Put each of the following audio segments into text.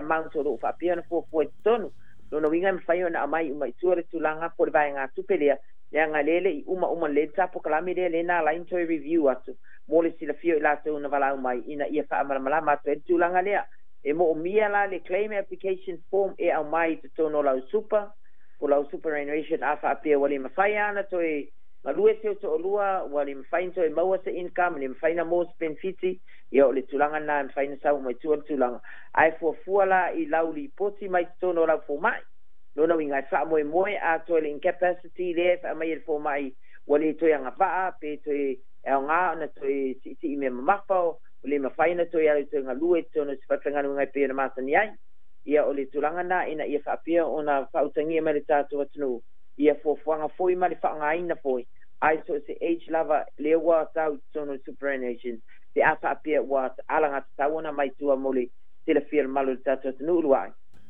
amount o fa pia na fo tonu no winga mfai ona mai uma tua le tulanga po le vai nga tupelia ya nga lele I uma le tapo kalami le na line to review atu mo le sila fio ila to na vala mai ina ia fa mala ma to tulanga le e mo mia la le claim application form e au mai to no la super o la superannuation afa pia wali mafai ana to e malue se to lua wali mfai to e maua se income ni mfai na most benefit ia o le tulanga na mfai na sa mai tu tulanga ai fo fuala I lauli poti mai to no la fo mai lona winga fa mo a to le incapacity le fa mai fo mai wali to yang fa pe to e nga na to si me mafa le mafai na to ya to nga lue to no fa nga ngai pe na masani ai ia o le tulanga na ina ia fa pia ona fa utangi mai ta to tunu ia fo fuanga foi mai fa nga ina foi ai so se age lava le wa ta to no superannuation te afa pia wa alanga ta ona mai tua mole te le fir malu ta to tunu luai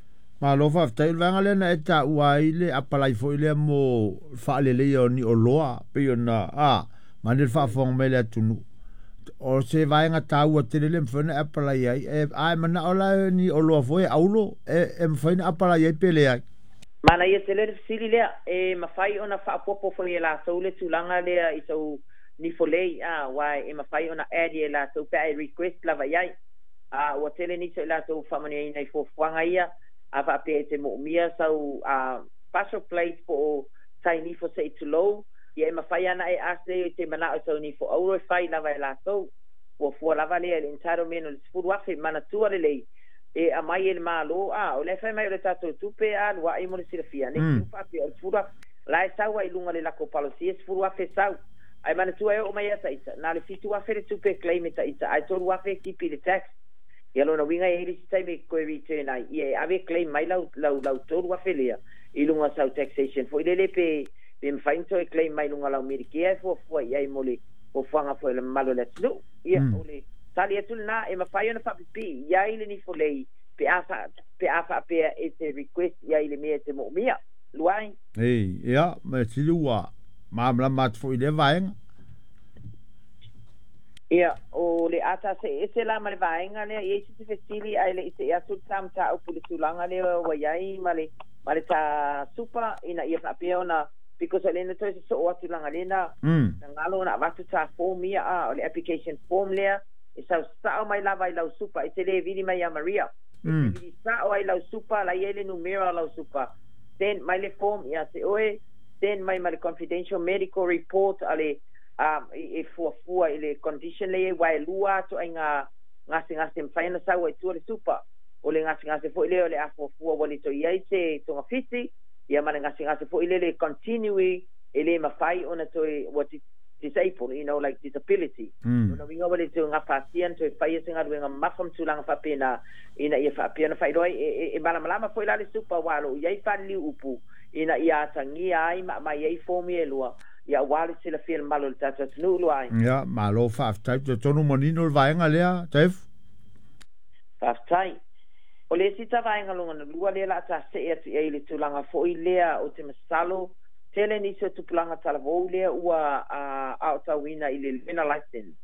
ma lo fa tai vanga le na eta uai le apalai foi le mo fa le ni o loa pe ona ma le fa fong me le tunu o se vai nga tau te le mfona apalai ai mana ola ni o loa foi aulo mfona apalai ai pele ai mana ia se le sili le mafai ona fa popo foi la so le tulanga le I so ni folei wai mafai ona area la so pe request la vai o tele ni so la so fa mani nei fo fanga ia ava pe te mo mia so paso place po sai ni fo sei to low ia mafai ana ase te mana so ni fo ouro fai la vai la so o fo la vale el entitlement o fu wa fe mana tu le a mai el malo o le fai mai le tato tupe wa I mo le silafia ne tu fa pe fu la sa wa ilunga le la ko palosi fu wa fe sa ai mana tu o mai ata ita na le fitu wa fe tupe claim ita ai to wa fe kipi le tax ia lona winga e hiri sitai me koe return ai ia ave claim mai lau tolu wa felea I lunga sau taxation fo ilele pe mfainto e claim mai lunga lau Medicare fo ia I mole o fanga fo le malo le tlu ia ole tali atul na e mafai ona fa pi ia ile ni fo lei pe afa pe e te request ia ile me te mo mia luai ia ma silua ma mat fo ile vaenga ia o le ata se la male vaenga le e se fesili ai le se asul tamta o pulitulanga le wa yai male ta super ina ia fa peona because le ne to so o tulanga le na ngalo na vatu ta form ia o le application form le e sa mai la vai la super e se le vidi mai Maria vidi sa o ai la super la ile numero la super then mai le form ia se oe then mai confidential medical report ale e fua ile condition le wai lua to nga ngasi mfaina sa wai tu le super o le ngasi fo ile le fua wali to ia se to ngafiti ia mana ngasi fo ile le continue ile mafai ona to what disabled like disability no winga wali to ngafasian to fai singa wenga mafam tulang fa pena ina ia fa pena fai doi e malama fo ile le super walo ia fa li upu ina ia tangia ai ma ia fomi e lua ia wale sila fil malo le tata tunu luai ia malo faftai to tonu monino vaenga lea tef faftai o le sita vaenga lunga na lua le la ta se e le tulanga fo I lea o te masalo tele ni so tupulanga talavo lea ua a tawina I le lena license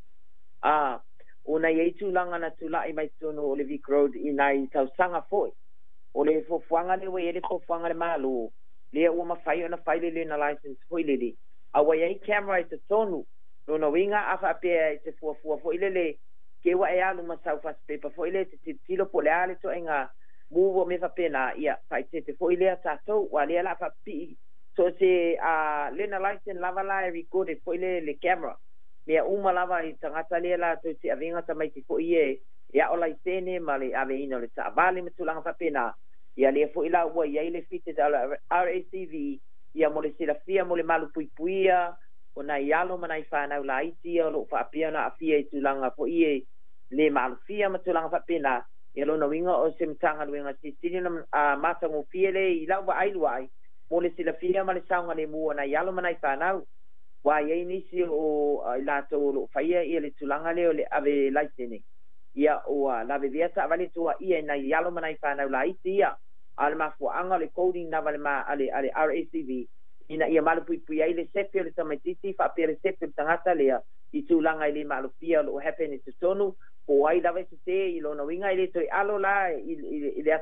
ona ye tulanga na tula I mai tonu o le Vic Road I tau sanga foi o le fofuanga le we le fofuanga le malo le ua mafai ona fai le lena license foi le awa yai camera te tonu no winga afa pe te fua fo ilele ke wa ya lu masau fast paper fo ile te tilo po le ale to enga muvo me fa pena ia fa te fo ile ta to wa le la fa pi so se lena license lava la record fo ile le camera me uma lava I tangata le la to te avinga ta mai te fo ie ya ola itene male ave ino le ta vale me tulanga fa pena ia le fo ila wa ia ile fit te RACV ia mo le silafia mo le malu puipuia o na ialo mana I whanau la iti o lo whaapia na afia I tulanga po ie le malu fia ma tulanga whapena ia lo na winga o se mtanga winga sisini na matango fia le I lau wa ailu ai mo le silafia ma le saunga le mua na ialo mana I whanau wa ia inisi o ilato o lo whaia ia le tulanga le o le ave laitene ia o la beviata avale tua ia na ialo mana I whanau la iti ia ale mafuanga le coding na vale ma ale RACV ina ia malu pui ai le sepe le tamatiti fa pe le sepe tangata lea I tulanga I le malu pia lo happen I tonu o ai dava se I lo na winga I le to alo la I le